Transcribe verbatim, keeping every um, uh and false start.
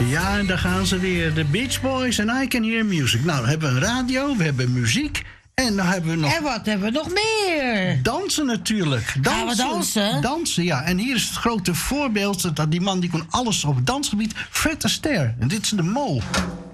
Ja, en daar gaan ze weer. De Beach Boys en I Can Hear Music. Nou, we hebben een radio, we hebben muziek. En dan hebben we nog... En wat hebben we nog meer? Dansen natuurlijk. Dansen, Gaan we dansen? Dansen, ja. En hier is het grote voorbeeld... dat die man die kon alles op het dansgebied... Fred Astaire. En dit is de Mo.